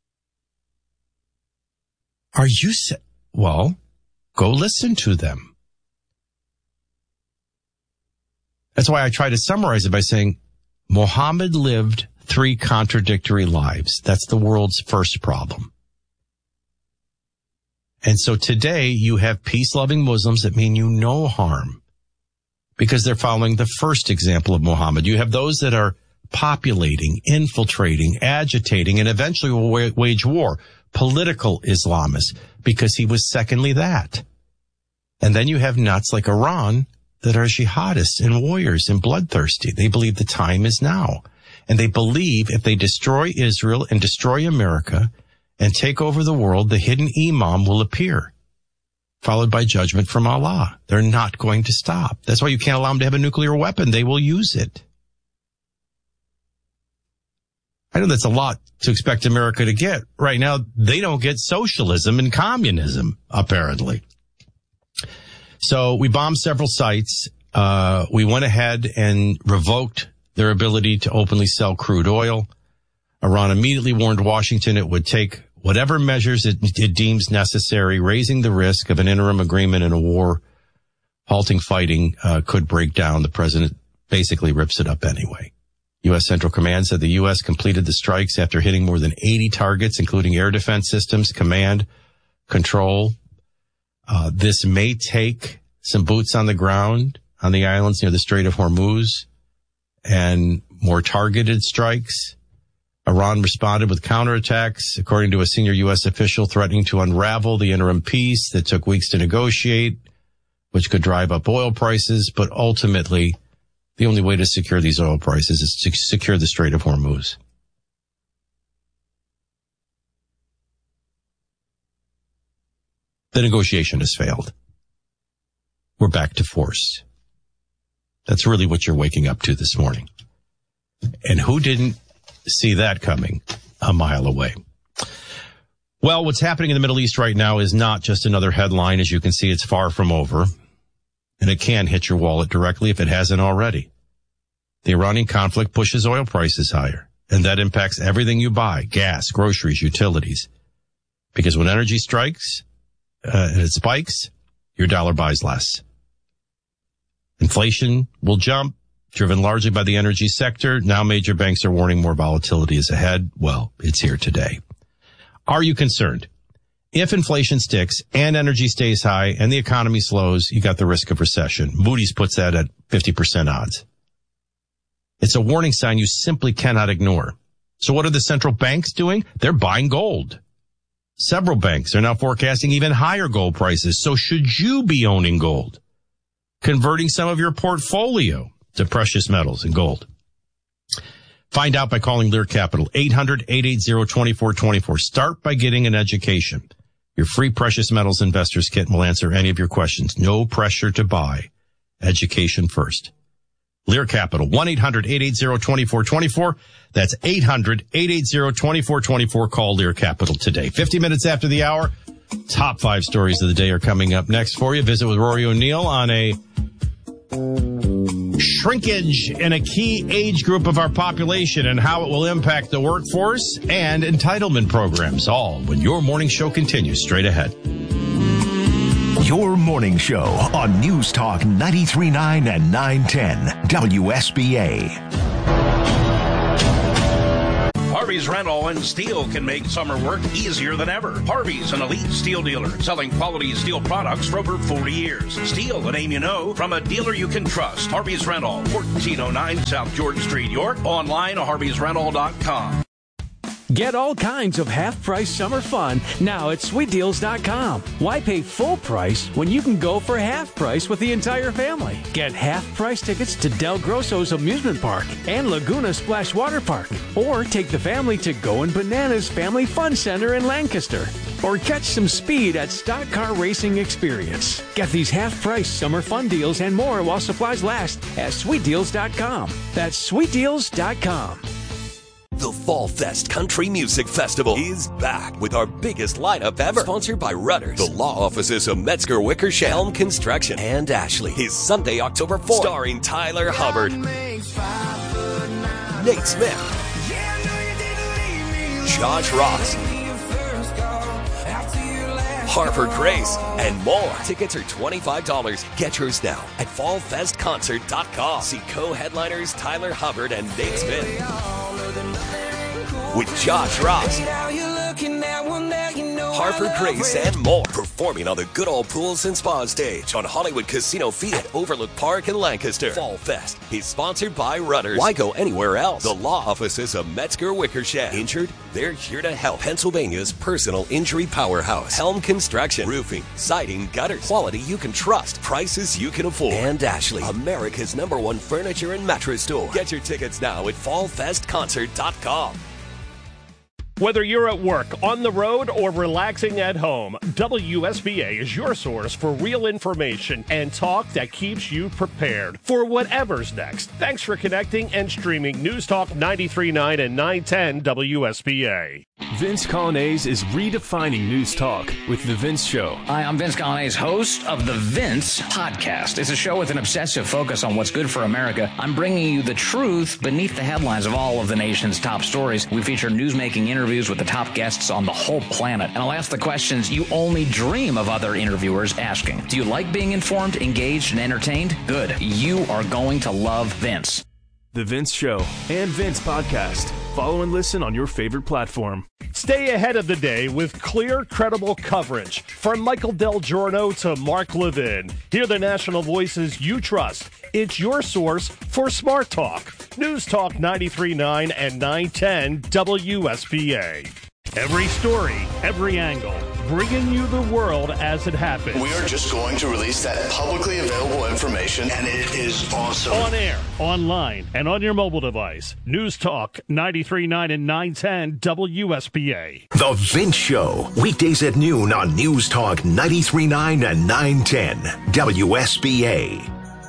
Are you, sa- well, go listen to them. That's why I try to summarize it by saying, Muhammad lived three contradictory lives. That's the world's first problem. And so today you have peace-loving Muslims that mean you no harm because they're following the first example of Muhammad. You have those that are populating, infiltrating, agitating, and eventually will wage war. Political Islamists, because he was secondly that. And then you have nuts like Iran that are jihadists and warriors and bloodthirsty. They believe the time is now. And they believe if they destroy Israel and destroy America and take over the world, the hidden imam will appear, followed by judgment from Allah. They're not going to stop. That's why you can't allow them to have a nuclear weapon. They will use it. I know that's a lot to expect America to get. Right now, they don't get socialism and communism, apparently. So we bombed several sites. Uh, we went ahead and revoked their ability to openly sell crude oil. Iran immediately warned Washington it would take whatever measures it, it deems necessary, raising the risk of an interim agreement in a war. Halting fighting uh, could break down. The president basically rips it up anyway. U S. Central Command said the U S completed the strikes after hitting more than eighty targets, including air defense systems, command, control. Uh, this may take some boots on the ground on the islands near the Strait of Hormuz and more targeted strikes. Iran responded with counterattacks, according to a senior U S official, threatening to unravel the interim peace that took weeks to negotiate, which could drive up oil prices. But ultimately, the only way to secure these oil prices is to secure the Strait of Hormuz. The negotiation has failed. We're back to force. That's really what you're waking up to this morning. And who didn't see that coming a mile away? Well, what's happening in the Middle East right now is not just another headline. As you can see, it's far from over. And it can hit your wallet directly if it hasn't already. The Iranian conflict pushes oil prices higher, and that impacts everything you buy, gas, groceries, utilities. Because when energy strikes uh, and it spikes, your dollar buys less. Inflation will jump, driven largely by the energy sector. Now major banks are warning more volatility is ahead. Well, it's here today. Are you concerned? If inflation sticks and energy stays high and the economy slows, you got the risk of recession. Moody's puts that at fifty percent odds. It's a warning sign you simply cannot ignore. So what are the central banks doing? They're buying gold. Several banks are now forecasting even higher gold prices. So should you be owning gold? Converting some of your portfolio to precious metals and gold. Find out by calling Lear Capital, eight hundred, eight eight zero, two four two four. Start by getting an education. Your free precious metals investors kit will answer any of your questions. No pressure to buy. Education first. Lear Capital, one eight hundred, eight eight zero, two four two four. That's eight hundred, eight eight zero, two four two four. Call Lear Capital today. fifty minutes after the hour, top five stories of the day are coming up next for you. Visit with Rory O'Neill on a shrinkage in a key age group of our population and how it will impact the workforce, and entitlement programs, all when your morning show continues straight ahead. Your morning show on News Talk ninety-three point nine and nine ten W S B A. Harvey's Rental and Steel can make summer work easier than ever. Harvey's, an elite steel dealer selling quality steel products for over forty years. Steel, a name you know, from a dealer you can trust. Harvey's Rental, fourteen oh nine South George Street, York. Online at harveys rental dot com. Get all kinds of half-price summer fun now at sweet deals dot com. Why pay full price when you can go for half price with the entire family? Get half-price tickets to Del Grosso's Amusement Park and Laguna Splash Water Park. Or take the family to Goin' Bananas Family Fun Center in Lancaster. Or catch some speed at Stock Car Racing Experience. Get these half-price summer fun deals and more while supplies last at sweet deals dot com. That's sweet deals dot com. The Fall Fest Country Music Festival is back with our biggest lineup ever. Sponsored by Rudders, the law offices of Metzger Wickersham, Helm Construction, and Ashley. Is Sunday, October fourth. Starring Tyler Hubbard, Nate Smith, Josh Ross, Harper Grace, and more. Tickets are twenty-five dollars. Get yours now at fall fest concert dot com. See co-headliners Tyler Hubbard and Nate Smith. With Josh Ross, Harper Grace, and more. Performing on the Good Old Pools and Spa stage on Hollywood Casino Feed at Overlook Park in Lancaster. Fall Fest is sponsored by Rudders. Why go anywhere else? The law offices of Metzger Wickersham. Injured? They're here to help. Pennsylvania's personal injury powerhouse. Helm Construction. Roofing, siding, gutters. Quality you can trust. Prices you can afford. And Ashley, America's number one furniture and mattress store. Get your tickets now at fall fest concert dot com. Whether you're at work, on the road, or relaxing at home, W S B A is your source for real information and talk that keeps you prepared for whatever's next. Thanks for connecting and streaming News Talk ninety-three point nine and nine ten W S B A. Vince Colonnese is redefining news talk with The Vince Show. Hi, I'm Vince Colonnese, host of The Vince Podcast. It's a show with an obsessive focus on what's good for America. I'm bringing you the truth beneath the headlines of all of the nation's top stories. We feature newsmaking interviews with the top guests on the whole planet. And I'll ask the questions you only dream of other interviewers asking. Do you like being informed, engaged, and entertained? Good. You are going to love Vince. The Vince Show and Vince Podcast. Follow and listen on your favorite platform. Stay ahead of the day with clear, credible coverage. From Michael Del Giorno to Mark Levin. Hear the national voices you trust. It's your source for Smart Talk. News Talk ninety-three point nine and nine ten W S B A. Every story, every angle, bringing you the world as it happens. We are just going to release that publicly available information, and it is awesome. On air, online, and on your mobile device. News Talk ninety-three point nine and nine ten W S B A. The Vince Show, weekdays at noon on News Talk ninety-three point nine and nine ten W S B A.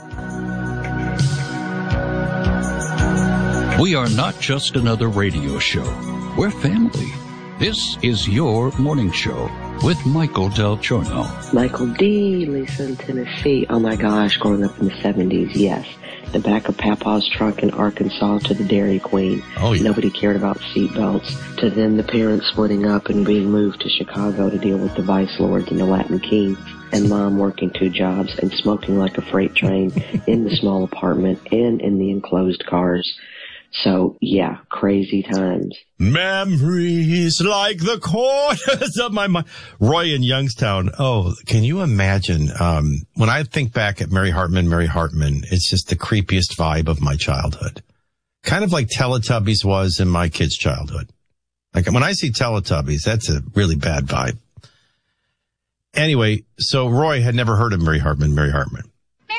We are not just another radio show. We're family. This is your morning show with Michael Del Giorno. Michael D. Lisa in Tennessee. Oh my gosh, growing up in the seventies, yes. The back of Papa's trunk in Arkansas to the Dairy Queen. Oh, yeah. Nobody cared about seatbelts. To then the parents splitting up and being moved to Chicago to deal with the Vice Lords and the Latin Kings. And Mom working two jobs and smoking like a freight train in the small apartment and in the enclosed cars. So, yeah, crazy times. Memories like the corners of my mind. Roy in Youngstown. Oh, can you imagine? Um, when I think back at Mary Hartman, Mary Hartman, it's just the creepiest vibe of my childhood. Kind of like Teletubbies was in my kid's childhood. Like when I see Teletubbies, that's a really bad vibe. Anyway, so Roy had never heard of Mary Hartman, Mary Hartman.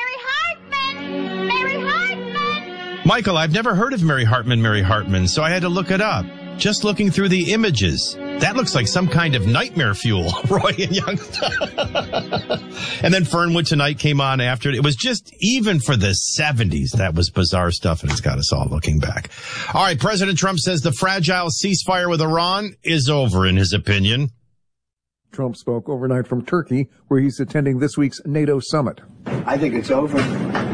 Michael, I've never heard of Mary Hartman, Mary Hartman, so I had to look it up. Just looking through the images. That looks like some kind of nightmare fuel, Roy and Youngstown. And then Fernwood Tonight came on after it. It was just, even for the seventies, that was bizarre stuff, and it's got us all looking back. All right, President Trump says the fragile ceasefire with Iran is over, in his opinion. Trump spoke overnight from Turkey, where he's attending this week's NATO summit. I think it's over.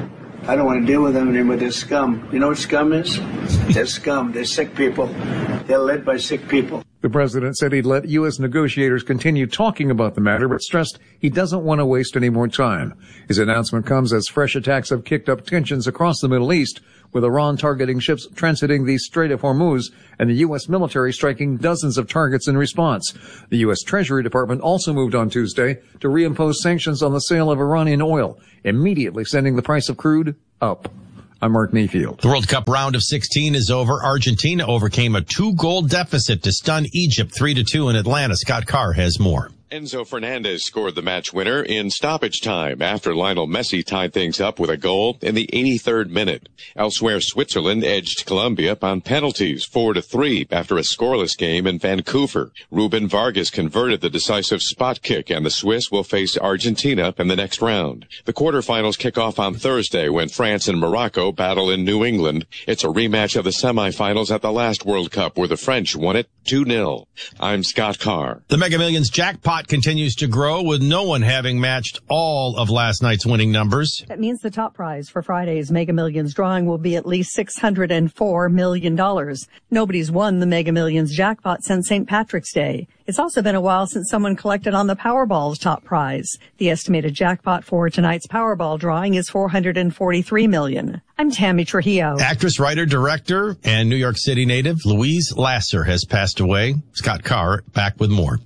I don't want to deal with them anymore. They're scum. You know what scum is? They're scum. They're sick people. They're led by sick people. The president said he'd let U S negotiators continue talking about the matter, but stressed he doesn't want to waste any more time. His announcement comes as fresh attacks have kicked up tensions across the Middle East, with Iran targeting ships transiting the Strait of Hormuz and the U S military striking dozens of targets in response. The U S Treasury Department also moved on Tuesday to reimpose sanctions on the sale of Iranian oil, immediately sending the price of crude up. I'm Mark Mayfield. The World Cup round of sixteen is over. Argentina overcame a two-goal deficit to stun Egypt three to two in Atlanta. Scott Carr has more. Enzo Fernandez scored the match winner in stoppage time after Lionel Messi tied things up with a goal in the eighty-third minute. Elsewhere, Switzerland edged Colombia on penalties four to three after a scoreless game in Vancouver. Ruben Vargas converted the decisive spot kick, and the Swiss will face Argentina in the next round. The quarterfinals kick off on Thursday when France and Morocco battle in New England. It's a rematch of the semifinals at the last World Cup where the French won it two nil. I'm Scott Carr. The Mega Millions jackpot continues to grow, with no one having matched all of last night's winning numbers. That means the top prize for Friday's Mega Millions drawing will be at least six hundred four million dollars. Nobody's won the Mega Millions jackpot since Saint Patrick's Day. It's also been a while since someone collected on the Powerball's top prize. The estimated jackpot for tonight's Powerball drawing is four hundred forty-three million dollars. I'm Tammy Trujillo. Actress, writer, director, and New York City native Louise Lasser has passed away. Scott Carr back with more.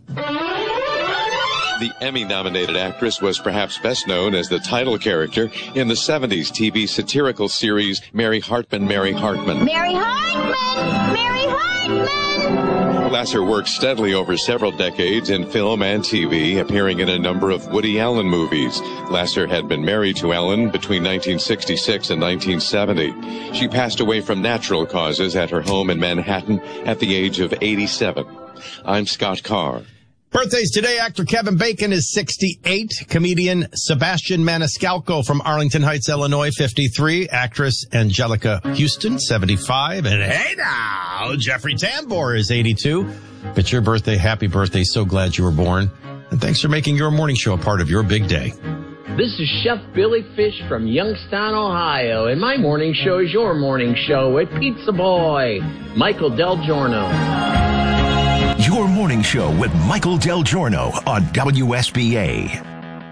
The Emmy-nominated actress was perhaps best known as the title character in the seventies T V satirical series Mary Hartman, Mary Hartman. Mary Hartman! Mary Hartman! Lasser worked steadily over several decades in film and T V, appearing in a number of Woody Allen movies. Lasser had been married to Ellen between nineteen sixty-six and nineteen seventy. She passed away from natural causes at her home in Manhattan at the age of eighty-seven. I'm Scott Carr. Birthdays today, actor Kevin Bacon is sixty-eight. Comedian Sebastian Maniscalco from Arlington Heights, Illinois, fifty-three. Actress Angelica Houston, seventy-five. And hey now, Jeffrey Tambor is eighty-two. It's your birthday. Happy birthday. So glad you were born. And thanks for making your morning show a part of your big day. This is Chef Billy Fish from Youngstown, Ohio, and my morning show is your morning show with Pizza Boy, Michael Del Giorno. Your morning show with Michael Del Giorno on W S B A.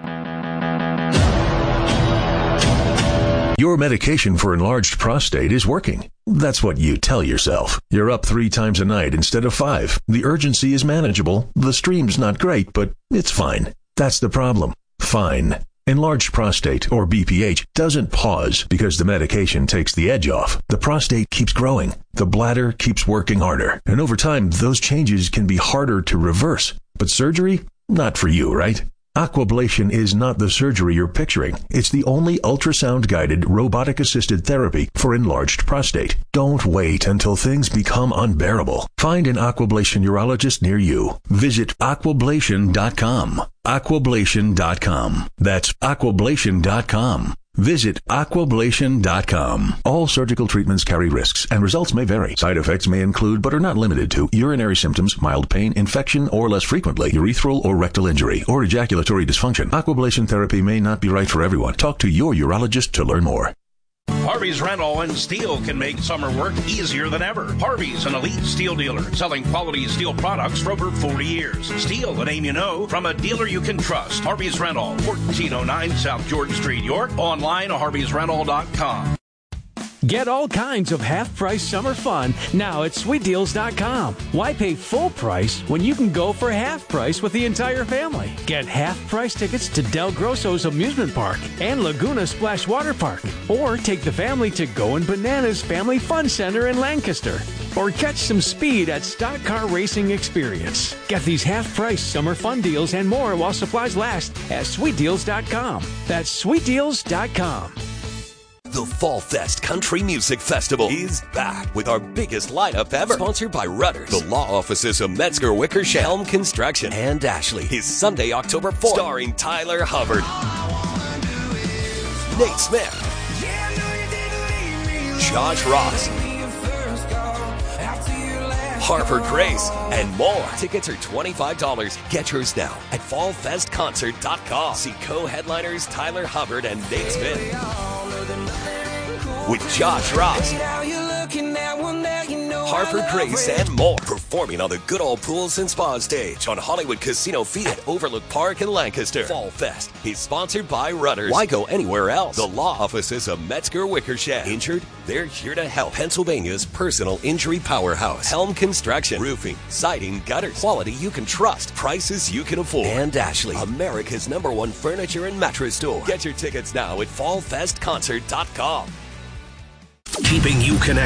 Your medication for enlarged prostate is working. That's what you tell yourself. You're up three times a night instead of five. The urgency is manageable. The stream's not great, but it's fine. That's the problem. Fine. Enlarged prostate, or B P H, doesn't pause because the medication takes the edge off. The prostate keeps growing. The bladder keeps working harder. And over time, those changes can be harder to reverse. But surgery? Not for you, right? Aquablation is not the surgery you're picturing. It's the only ultrasound-guided, robotic-assisted therapy for enlarged prostate. Don't wait until things become unbearable. Find an Aquablation urologist near you. Visit aquablation dot com. aquablation dot com. That's aquablation dot com. Visit aquablation dot com. All surgical treatments carry risks, and results may vary. Side effects may include, but are not limited to, urinary symptoms, mild pain, infection, or less frequently, urethral or rectal injury, or ejaculatory dysfunction. Aquablation therapy may not be right for everyone. Talk to your urologist to learn more. Harvey's Rental and Steel can make summer work easier than ever. Harvey's an elite steel dealer selling quality steel products for over forty years. Steel, a name you know, from a dealer you can trust. Harvey's Rental, fourteen oh nine South George Street, York. Online at harveys rental dot com. Get all kinds of half-price summer fun now at sweet deals dot com. Why pay full price when you can go for half price with the entire family? Get half-price tickets to Del Grosso's Amusement Park and Laguna Splash Water Park. Or take the family to Goin' Bananas Family Fun Center in Lancaster. Or catch some speed at Stock Car Racing Experience. Get these half-price summer fun deals and more while supplies last at sweet deals dot com. That's sweet deals dot com. The Fall Fest Country Music Festival is back with our biggest lineup ever. Sponsored by Rudders, the law offices of Metzger Wickersham, Helm Construction, and Ashley. Is Sunday, October fourth. Starring Tyler Hubbard, Nate Smith, Josh Ross, Harper Grace, and more. Tickets are twenty-five dollars. Get yours now at fall fest concert dot com. See co-headliners Tyler Hubbard and Nate Smith. with Josh Ross, Harper Grace, and more. Performing on the Good Old Pools and Spa stage on Hollywood Casino Feed at Overlook Park in Lancaster. Fall Fest is sponsored by Rudders. Why go anywhere else? The law offices of Metzger Wickersham. Injured? They're here to help. Pennsylvania's personal injury powerhouse. Helm Construction. Roofing, siding, gutters. Quality you can trust. Prices you can afford. And Ashley, America's number one furniture and mattress store. Get your tickets now at fall fest concert dot com. Keeping you connected.